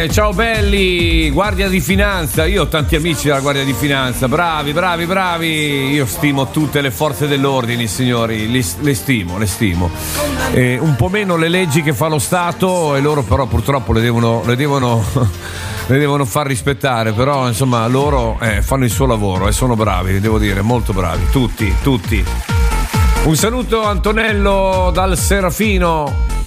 ciao belli, Guardia di Finanza. Io ho tanti amici della Guardia di Finanza, bravi. Io stimo tutte le forze dell'ordine, signori, le stimo. Un po' meno le leggi che fa lo Stato, e loro però purtroppo le devono far rispettare, però insomma loro fanno il suo lavoro e sono bravi, devo dire, molto bravi, tutti. Un saluto Antonello dal Serafino.